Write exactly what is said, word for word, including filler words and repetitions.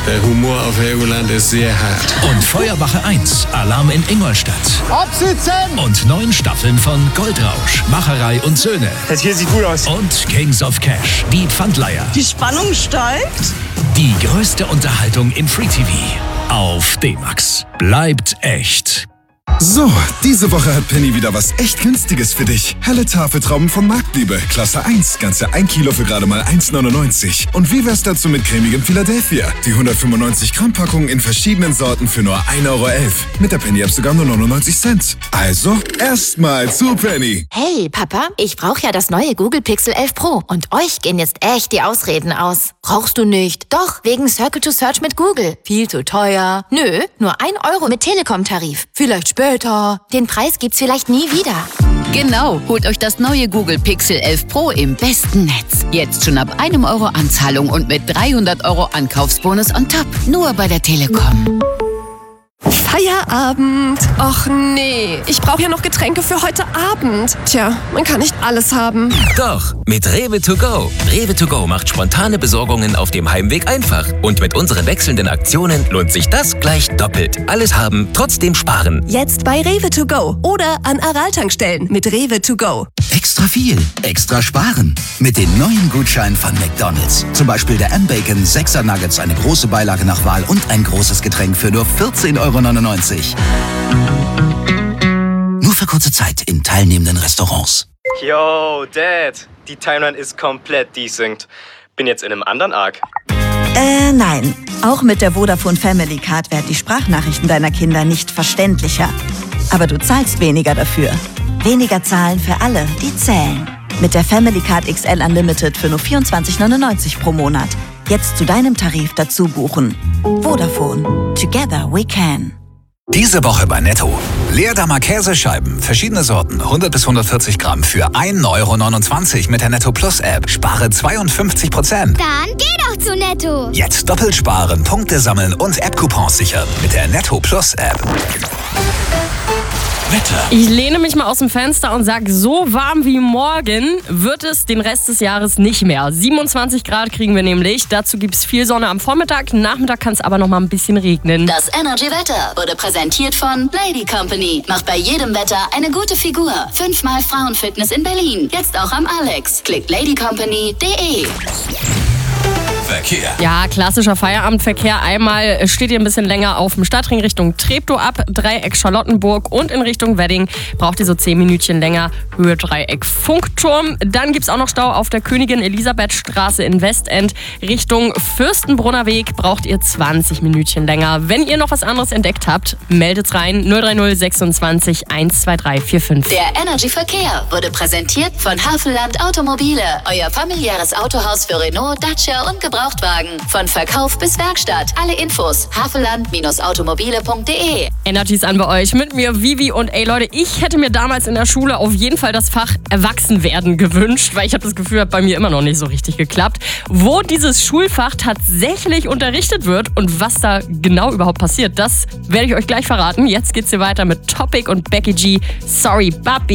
Der Humor auf Helgoland ist sehr hart. Und Feuerwache eins, Alarm in Ingolstadt. Absitzen! Und neun Staffeln von Goldrausch, Macherei und Söhne. Das hier sieht gut aus. Und Kings of Cash, die Pfandleiher. Die Spannung steigt. Die größte Unterhaltung im Free-T V. Auf D-Max. Bleibt echt. So, diese Woche hat Penny wieder was echt Günstiges für dich. Helle Tafeltrauben von Marktliebe, Klasse eins, ganze ein Kilo für gerade mal eins neunundneunzig. Und wie wär's dazu mit cremigem Philadelphia? Die hundertfünfundneunzig Gramm Packung in verschiedenen Sorten für nur ein Euro elf. Mit der Penny-App sogar nur neunundneunzig Cent. Also, erstmal zu Penny. Hey, Papa, ich brauche ja das neue Google Pixel elf Pro. Und euch gehen jetzt echt die Ausreden aus. Brauchst du nicht? Doch, wegen Circle to Search mit Google. Viel zu teuer. Nö, nur ein Euro mit Telekom-Tarif. Vielleicht später. Den Preis gibt's vielleicht nie wieder. Genau, holt euch das neue Google Pixel elf Pro im besten Netz. Jetzt schon ab einem Euro Anzahlung und mit dreihundert Euro Ankaufsbonus on top. Nur bei der Telekom. Feierabend. Och nee, ich brauche ja noch Getränke für heute Abend. Tja, man kann nicht alles haben. Doch, mit Rewe to go. Rewe to go macht spontane Besorgungen auf dem Heimweg einfach. Und mit unseren wechselnden Aktionen lohnt sich das gleich doppelt. Alles haben, trotzdem sparen. Jetzt bei Rewe to go oder an Aral-Tankstellen mit Rewe to go. Extra viel, extra sparen. Mit den neuen Gutscheinen von McDonald's. Zum Beispiel der M-Bacon sechser Nuggets, eine große Beilage nach Wahl und ein großes Getränk für nur vierzehn Euro neunundneunzig. Nur für kurze Zeit in teilnehmenden Restaurants. Yo, Dad, die Timeline ist komplett desynced. Bin jetzt in einem anderen Arc. Äh, nein. Auch mit der Vodafone Family Card werden die Sprachnachrichten deiner Kinder nicht verständlicher. Aber du zahlst weniger dafür. Weniger zahlen für alle, die zählen. Mit der Family Card X L Unlimited für nur vierundzwanzig neunundneunzig pro Monat. Jetzt zu deinem Tarif dazu buchen. Vodafone. Together we can. Diese Woche bei Netto. Leerdammer Käsescheiben, verschiedene Sorten, hundert bis hundertvierzig Gramm für ein Euro neunundzwanzig mit der Netto Plus App. Spare zweiundfünfzig Prozent. Dann geh doch zu Netto. Jetzt doppelt sparen, Punkte sammeln und App-Coupons sichern mit der Netto Plus App. Wetter. Ich lehne mich mal aus dem Fenster und sage, so warm wie morgen wird es den Rest des Jahres nicht mehr. siebenundzwanzig Grad kriegen wir nämlich. Dazu gibt es viel Sonne am Vormittag. Nachmittag kann es aber noch mal ein bisschen regnen. Das Energy-Wetter wurde präsentiert von Lady Company. Macht bei jedem Wetter eine gute Figur. Fünfmal Frauenfitness in Berlin. Jetzt auch am Alex. Klickt ladycompany punkt de. Verkehr. Ja, klassischer Feierabendverkehr. Einmal steht ihr ein bisschen länger auf dem Stadtring Richtung Treptow ab, Dreieck Charlottenburg und in Richtung Wedding braucht ihr so zehn Minütchen länger, Höhe Dreieck Funkturm. Dann gibt es auch noch Stau auf der Königin Elisabeth Straße in Westend. Richtung Fürstenbrunner Weg braucht ihr zwanzig Minütchen länger. Wenn ihr noch was anderes entdeckt habt, meldet rein null drei null sechsundzwanzig eins zwei drei vier fünf. Der Energy Verkehr wurde präsentiert von Havelland Automobile. Euer familiäres Autohaus für Renault, Dacia und Gebrauchtwagen. Von Verkauf bis Werkstatt. Alle Infos havelland automobile punkt de. Energy ist an bei euch. Mit mir Vivi und ey Leute, ich hätte mir damals in der Schule auf jeden Fall das Fach Erwachsenwerden gewünscht, weil ich habe das Gefühl, hat bei mir immer noch nicht so richtig geklappt. Wo dieses Schulfach tatsächlich unterrichtet wird und was da genau überhaupt passiert, das werde ich euch gleich verraten. Jetzt geht's hier weiter mit Topic und Becky G. Sorry, Papi.